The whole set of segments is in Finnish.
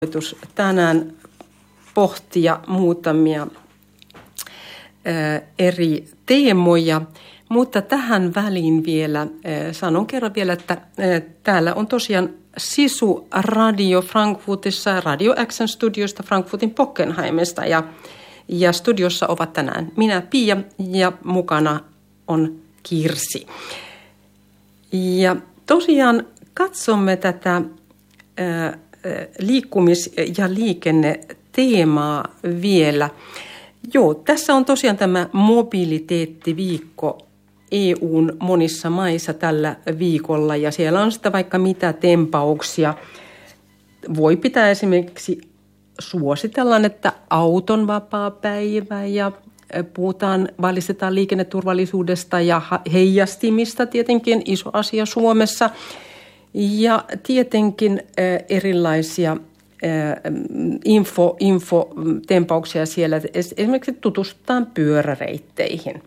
tänään pohtia muutamia eri teemoja, mutta tähän väliin vielä sanon kerran vielä, että täällä on tosiaan Sisu Radio Frankfurtissa, Radio X:n studiosta Frankfurtin Bockenheimista ja studiossa ovat tänään minä Pia ja mukana on Kirsi. Ja tosiaan katsomme tätä liikkumis- ja liikenneteemaa vielä. Joo, tässä on tosiaan tämä mobiliteettiviikko EU:n monissa maissa tällä viikolla ja siellä on sitä vaikka mitä tempauksia. Voi pitää esimerkiksi suositellaan, että auton vapaa päivä ja valistetaan liikenneturvallisuudesta ja heijastimista, tietenkin iso asia Suomessa. Ja tietenkin erilaisia infotempauksia siellä, esimerkiksi tutustutaan pyöräreitteihin.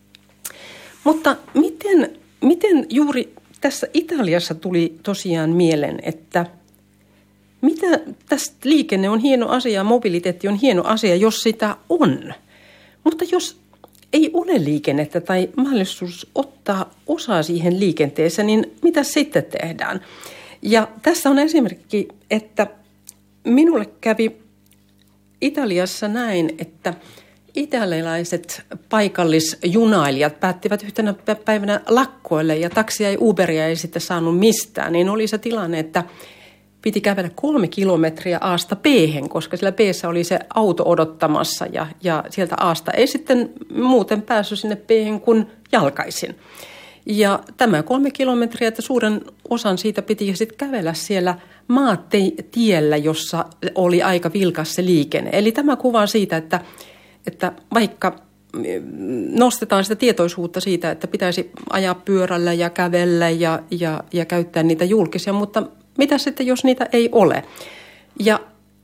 Mutta miten juuri tässä Italiassa tuli tosiaan mieleen, että mitä tästä liikenne on hieno asia, mobiliteetti on hieno asia, jos sitä on. Mutta jos ei ole liikennettä tai mahdollisuus ottaa osaa siihen liikenteeseen, niin mitä sitten tehdään? Ja tässä on esimerkki, että minulle kävi Italiassa näin, että italialaiset paikallisjunailijat päättivät yhtenä päivänä lakkoille ja taksia ja Uberia ei sitten saanut mistään. Niin oli se tilanne, että piti kävellä 3 kilometriä A:sta B:hen, koska siellä B:ssä oli se auto odottamassa ja sieltä A:sta ei sitten muuten päässyt sinne B:hen kuin jalkaisin. Ja tämä 3 kilometriä, että suuren osan siitä piti sitten kävellä siellä maatiellä, jossa oli aika vilkas se liikenne. Eli tämä kuvaa siitä, että vaikka nostetaan sitä tietoisuutta siitä, että pitäisi ajaa pyörällä ja kävellä ja käyttää niitä julkisia, mutta mitä sitten, jos niitä ei ole? Ja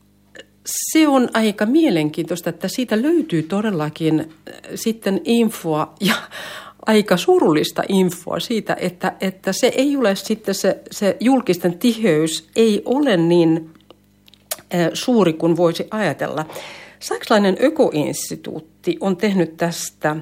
se on aika mielenkiintoista, että siitä löytyy todellakin sitten infoa ja aika surullista infoa siitä, että se ei ole sitten se julkisten tiheys ei ole niin suuri kuin voisi ajatella. Saksalainen Öko-instituutti on tehnyt tästä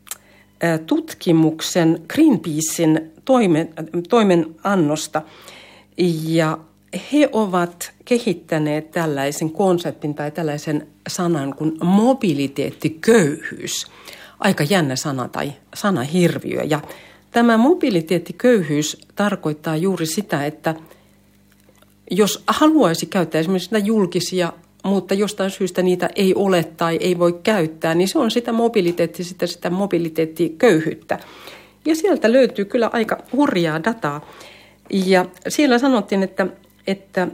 tutkimuksen Greenpeacein toimenannosta ja he ovat kehittäneet tällaisen konseptin tai tällaisen sanan kuin mobiliteettiköyhyys. Aika jännä sana tai sanahirviö. Ja tämä mobiliteettiköyhyys tarkoittaa juuri sitä, että jos haluaisi käyttää esimerkiksi sitä julkisia, mutta jostain syystä niitä ei ole tai ei voi käyttää, niin se on sitä mobiliteettiköyhyyttä. Ja sieltä löytyy kyllä aika hurjaa dataa. Ja siellä sanottiin, että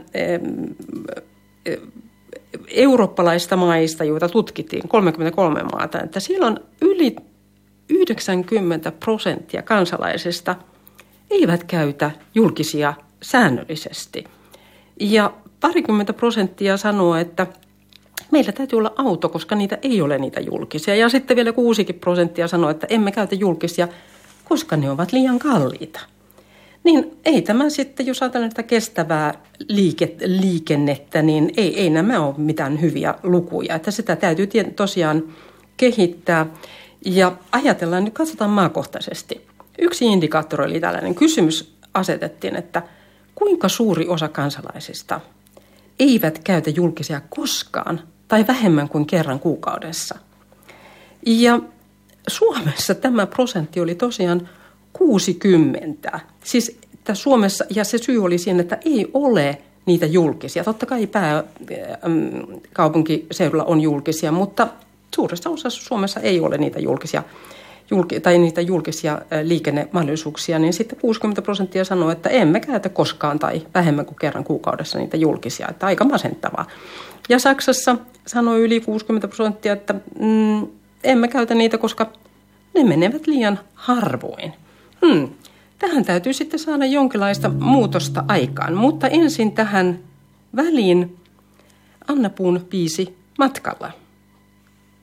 eurooppalaista maista, joita tutkittiin, 33 maata, että siellä on yli 90% kansalaisista eivät käytä julkisia säännöllisesti. Ja 20% sanoo, että meillä täytyy olla auto, koska niitä ei ole niitä julkisia. Ja sitten vielä 6% sanoo, että emme käytä julkisia, koska ne ovat liian kalliita. Niin ei tämä sitten, jos ajatellaan tätä kestävää liikennettä, niin ei nämä ole mitään hyviä lukuja. Että sitä täytyy tosiaan kehittää ja ajatellaan, nyt katsotaan maakohtaisesti. Yksi indikaattori oli tällainen kysymys asetettiin, että kuinka suuri osa kansalaisista eivät käytä julkisia koskaan tai vähemmän kuin kerran kuukaudessa. Ja Suomessa tämä prosentti oli tosiaan 60. Siis että Suomessa, ja se syy oli siinä, että ei ole niitä julkisia. Totta kai pääkaupunkiseudulla on julkisia, mutta suuressa osassa Suomessa ei ole niitä julkisia liikennemahdollisuuksia. Niin sitten 60% sanoo, että emme käytä koskaan tai vähemmän kuin kerran kuukaudessa niitä julkisia. Että aika masentavaa. Ja Saksassa sanoi yli 60%, että emme käytä niitä, koska ne menevät liian harvoin. Tähän täytyy sitten saada jonkinlaista muutosta aikaan, mutta ensin tähän väliin Anna Puun biisi Matkalla.